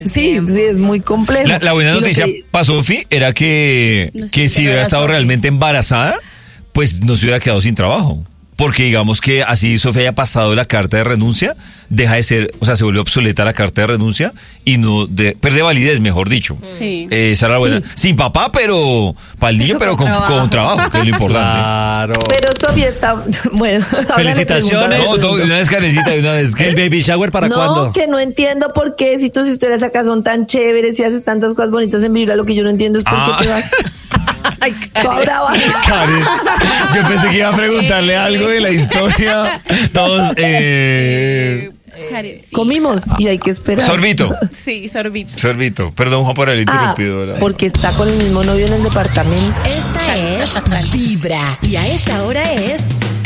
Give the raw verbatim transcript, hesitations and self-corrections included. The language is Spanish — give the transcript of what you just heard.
Sí, sí, es muy complejo. La, la buena Y lo noticia que- para Sofi era que, No sé que qué si hubiera era estado Sofi. realmente embarazada, pues no se hubiera quedado sin trabajo. Porque digamos que así Sofía haya pasado la carta de renuncia, deja de ser, o sea, se vuelve obsoleta la carta de renuncia y no de, pierde validez, mejor dicho. Sí. Eh, esa era la buena. Sí. Sin papá, pero para el niño, pero con con, trabajo. con trabajo, que es lo importante. Claro. Pero Sofía está, bueno. ahora le Felicitaciones. No, pregunto a todo, de una vez, Karencita, de una vez. ¿El ¿Qué? baby shower para no, cuándo? que no entiendo por qué, si tus historias acá son tan chéveres y haces tantas cosas bonitas en Vibra, lo que yo no entiendo es por Ah. qué te vas. Ay, Toda brava. Karen, yo pensé que iba a preguntarle algo de la historia. Todos, eh, Karen, sí. Comimos y hay que esperar. sorbito. Sí, sorbito. Sorbito. Perdón, Juan, por el Ah, interrumpido. ¿verdad? porque está con el mismo novio en el departamento. Esta es Vibra. Y a esta hora es